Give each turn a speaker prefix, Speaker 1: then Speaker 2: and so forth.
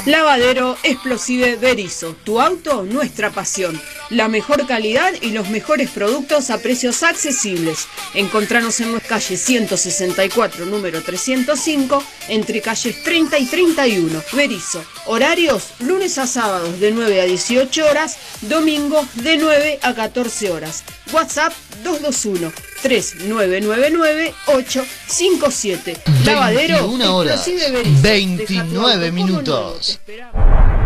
Speaker 1: Lavadero Explosive Berisso, tu auto, nuestra pasión. La mejor calidad y los mejores productos a precios accesibles. Encontranos en la calle 164, número 305, entre calles 30 y 31. Berisso. Horarios, lunes a sábados de 9 a 18 horas, domingos de 9 a 14 horas. WhatsApp 221-3999-857. Lavadero
Speaker 2: 21 horas,
Speaker 1: Explosive Berisso.
Speaker 2: 29 minutos.